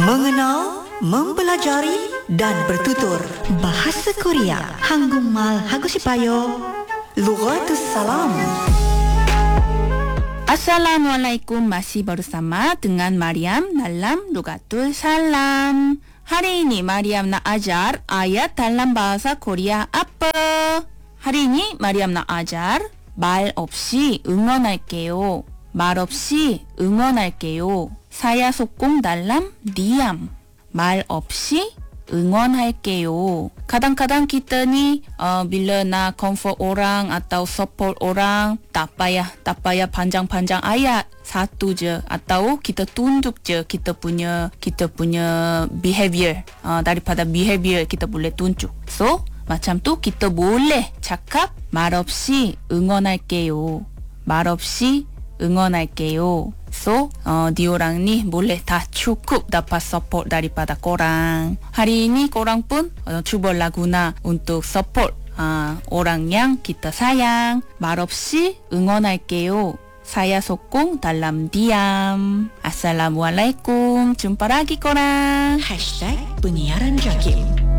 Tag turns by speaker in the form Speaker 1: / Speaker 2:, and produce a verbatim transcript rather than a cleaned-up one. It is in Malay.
Speaker 1: Mengenal, mempelajari dan bertutur bahasa Korea. Hanggungmal Hagosipayo. Lughatus Salam.
Speaker 2: Assalamualaikum, masih bersama dengan Mariam dalam Lughatul Salam. Hari ini Mariam nak ajar ayat dalam bahasa Korea apa? Hari ini Mariam nak ajar 말 없이 응원할게요. 말 없이 응원할게요. saya sokong dalam diam. 말 없이 응원할게요. Kadang-kadang kita ni uh, bila nak comfort orang atau support orang, tak payah tak payah panjang-panjang ayat, satu je, atau kita tunjuk je kita punya kita punya behavior. Uh, daripada behavior kita boleh tunjuk. So macam tu kita boleh cakap 말 없이 응원할게요. 말 없이 응원할게요. So, uh, diorang ni boleh dah cukup dapat support daripada korang. Hari ini korang pun uh, cubalah guna untuk support uh, orang yang kita sayang. 말 없이 응원할게요. saya sokong dalam diam. Assalamualaikum. Jumpa lagi korang.
Speaker 1: Hashtag Penyiaran Jakim.